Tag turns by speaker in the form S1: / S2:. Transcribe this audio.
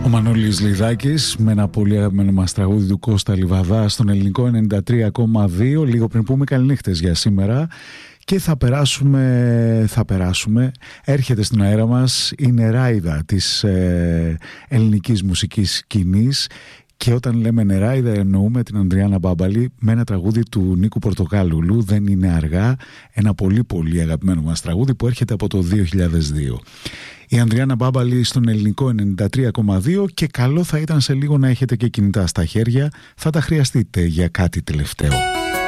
S1: Ο Μανώλης Λιδάκης με ένα πολύ αγαπημένο μας τραγούδι του Κώστα Λιβαδά στον ελληνικό 93,2. Λίγο πριν πούμε καληνύχτες για σήμερα. Και θα περάσουμε, έρχεται στην αέρα μας η νεράιδα της ελληνικής μουσικής σκηνής. Και όταν λέμε νεράιδα εννοούμε την Ανδριάννα Μπάμπαλη με ένα τραγούδι του Νίκου Πορτοκάλουλου, «Δεν είναι αργά», ένα πολύ πολύ αγαπημένο μας τραγούδι που έρχεται από το 2002. Η Ανδριάννα Μπάμπαλη στον ελληνικό 93,2 και καλό θα ήταν σε λίγο να έχετε και κινητά στα χέρια, θα τα χρειαστείτε για κάτι τελευταίο.